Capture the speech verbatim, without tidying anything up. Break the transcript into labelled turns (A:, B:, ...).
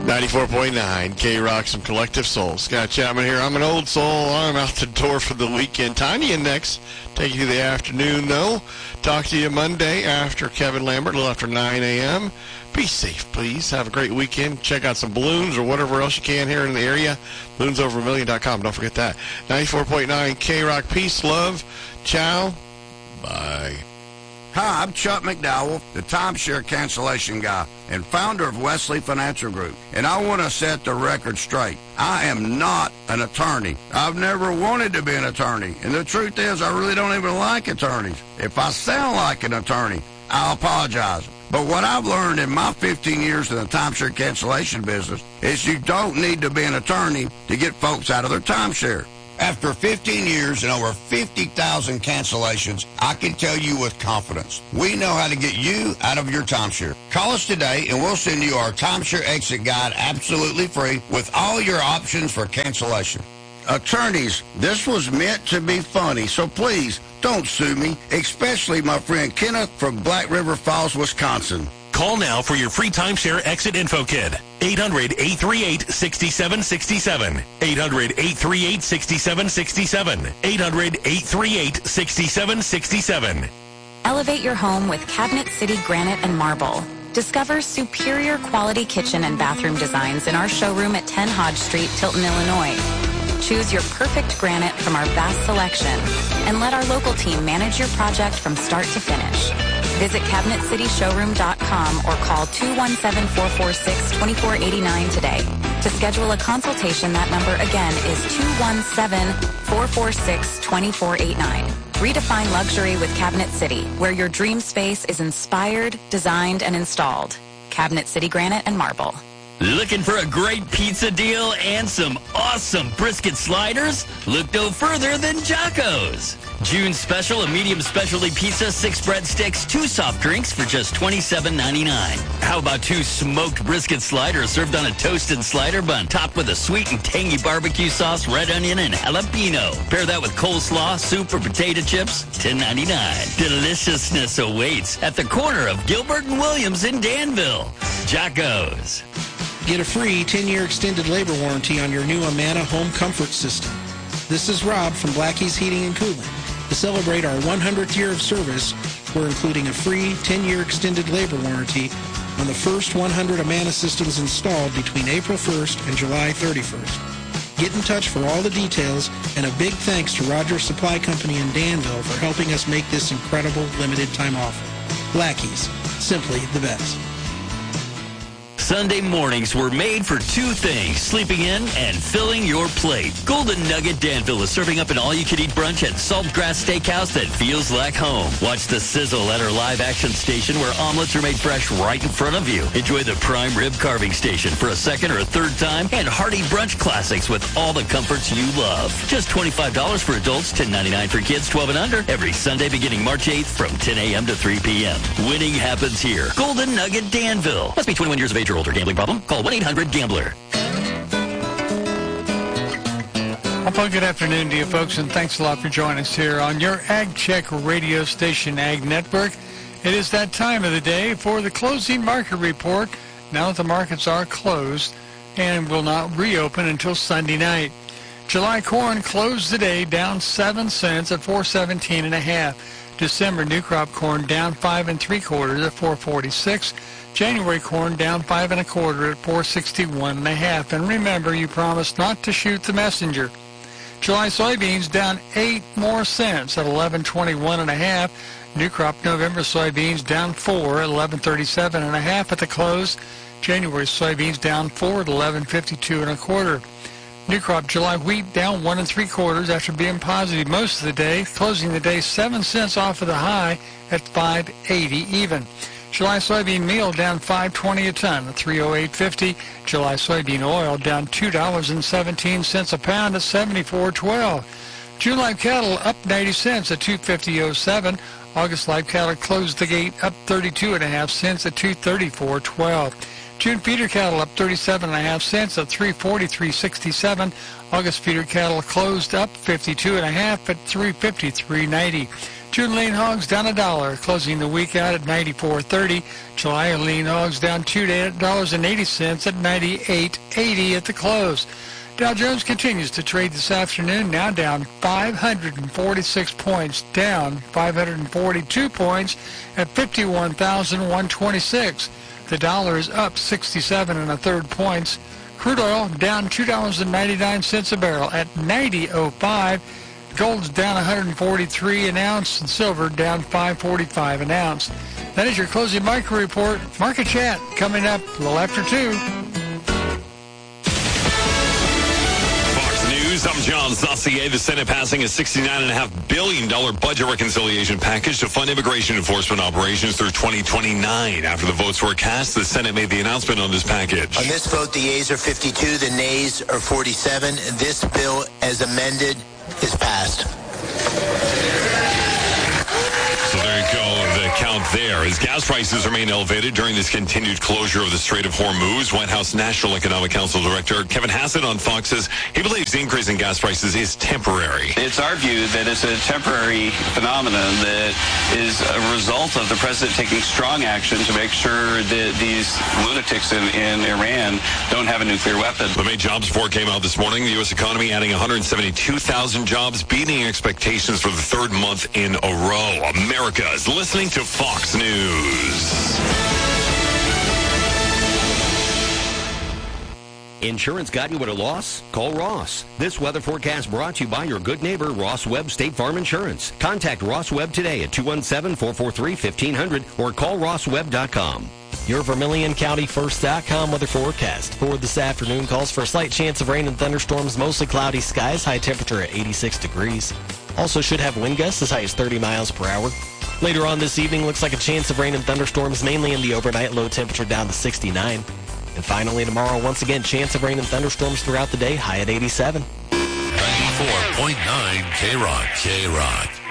A: ninety-four point nine K-Rock, some Collective Soul. Scott Chapman here. I'm an old soul. I'm out the door for the weekend. Tiny Index, take you to the afternoon, though. Talk to you Monday after Kevin Lambert, a little after nine a.m. Be safe, please. Have a great weekend. Check out some balloons or whatever else you can here in the area. balloons over a million dot com. Don't forget that. ninety-four point nine K-Rock. Peace, love. Ciao. Bye.
B: Hi, I'm Chuck McDowell, the timeshare cancellation guy and founder of Wesley Financial Group. And I want to set the record straight. I am not an attorney. I've never wanted to be an attorney. And the truth is, I really don't even like attorneys. If I sound like an attorney, I apologize. But what I've learned in my fifteen years in the timeshare cancellation business is you don't need to be an attorney to get folks out of their timeshare. After fifteen years and over fifty thousand cancellations, I can tell you with confidence, we know how to get you out of your timeshare. Call us today and we'll send you our timeshare exit guide absolutely free with all your options for cancellation. Attorneys, this was meant to be funny, so please don't sue me, especially my friend Kenneth from Black River Falls, Wisconsin.
C: Call now for your free timeshare exit info kit. eight hundred, eight three eight, six seven six seven. eight hundred, eight three eight, six seven six seven. eight hundred, eight three eight, six seven six seven.
D: Elevate your home with Cabinet City Granite and Marble. Discover superior quality kitchen and bathroom designs in our showroom at ten Hodge Street, Tilton, Illinois. Choose your perfect granite from our vast selection and let our local team manage your project from start to finish. Visit cabinet city showroom dot com or call two one seven, four four six, two four eight nine today. To schedule a consultation, that number again is two one seven, four four six, two four eight nine. Redefine luxury with Cabinet City, where your dream space is inspired, designed, and installed. Cabinet City Granite and Marble.
E: Looking for a great pizza deal and some awesome brisket sliders? Look no further than Jocko's. June's special, a medium specialty pizza, six breadsticks, two soft drinks for just twenty-seven ninety-nine. How about two smoked brisket sliders served on a toasted slider bun, topped with a sweet and tangy barbecue sauce, red onion, and jalapeno. Pair that with coleslaw, soup, or potato chips, ten ninety-nine. Deliciousness awaits at the corner of Gilbert and Williams in Danville. Jocko's.
F: Get a free ten-year extended labor warranty on your new Amana home comfort system. This is Rob from Blackie's Heating and Cooling. To celebrate our one hundredth year of service, we're including a free ten-year extended labor warranty on the first one hundred Amana systems installed between April first and July thirty-first. Get in touch for all the details, and a big thanks to Rogers Supply Company in Danville for helping us make this incredible limited-time offer. Blackie's, simply the best.
E: Sunday mornings were made for two things, sleeping in and filling your plate. Golden Nugget Danville is serving up an all-you-can-eat brunch at Saltgrass Steakhouse that feels like home. Watch the sizzle at our live-action station where omelets are made fresh right in front of you. Enjoy the prime rib carving station for a second or a third time, and hearty brunch classics with all the comforts you love. Just twenty-five dollars for adults, ten ninety-nine for kids twelve and under, every Sunday beginning March eighth from ten a.m. to three p.m. Winning happens here. Golden Nugget Danville. Must be twenty-one years of age or older. Gambling problem? Call one eight hundred gambler.
G: Well, good afternoon to you folks, and thanks a lot for joining us here on your Ag Check radio station, Ag Network. It is that time of the day for the closing market report. Now that the markets are closed and will not reopen until Sunday night. July corn closed the day down seven cents at four seventeen and a half. December new crop corn down five and three quarters at four forty-six. January corn down five and a quarter at four sixty-one and a half. And remember, you promised not to shoot the messenger. July soybeans down eight more cents at eleven twenty-one and a half. New crop November soybeans down four at eleven thirty-seven and a half at the close. January soybeans down four at eleven fifty-two and a quarter. New crop July wheat down one and three quarters after being positive most of the day, closing the day seven cents off of the high at five eighty even. July soybean meal down five twenty a ton at three oh eight fifty. July soybean oil down two dollars and seventeen cents a pound at seventy-four twelve. June live cattle up ninety cents at two fifty oh seven. August live cattle closed the gate up thirty-two and a half cents at two thirty-four twelve. June feeder cattle up thirty-seven and a half cents at three forty-three sixty-seven. August feeder cattle closed up fifty-two and a half at three fifty-three ninety. June lean hogs down a dollar, closing the week out at ninety-four thirty. July lean hogs down two dollars and eighty cents at ninety-eight eighty at the close. Dow Jones continues to trade this afternoon, now down five hundred forty-six points, down five hundred forty-two points at fifty-one thousand one hundred twenty-six. The dollar is up sixty-seven and a third points. Crude oil down two dollars and ninety-nine cents a barrel at ninety oh five. Gold's down one hundred forty-three an ounce, and silver down five forty-five an ounce. That is your closing market report. Market Chat coming up a little after two.
H: I'm John Saucier. The Senate passing a sixty-nine point five billion dollars budget reconciliation package to fund immigration enforcement operations through twenty twenty-nine. After the votes were cast, the Senate made the announcement on this package.
I: On this vote, the yeas are fifty-two, the nays are forty-seven. This bill, as amended, is passed.
H: So there you go, the count there. As gas prices remain elevated during this continued closure of the Strait of Hormuz, White House National Economic Council Director Kevin Hassett on Fox says he believes the increase in gas prices is temporary.
J: It's our view that it's a temporary phenomenon that is a result of the president taking strong action to make sure that these lunatics in, in Iran don't have a nuclear weapon.
H: The May jobs report came out this morning. The U S economy adding one hundred seventy-two thousand jobs, beating expectations for the third month in a row. America is listening to Fox News.
K: Insurance got you at a loss? Call Ross. This weather forecast brought to you by your good neighbor, Ross Webb State Farm Insurance. Contact Ross Webb today at two one seven, four four three, one five zero zero or call ross webb dot com.
L: Your Vermilion County First dot com weather forecast. For this afternoon calls for a slight chance of rain and thunderstorms, mostly cloudy skies, high temperature at eighty-six degrees. Also should have wind gusts as high as thirty miles per hour. Later on this evening, looks like a chance of rain and thunderstorms, mainly in the overnight, low temperature down to sixty-nine. And finally tomorrow, once again, chance of rain and thunderstorms throughout the day, high at eighty-seven.
C: ninety-four point nine K-Rock. K-Rock.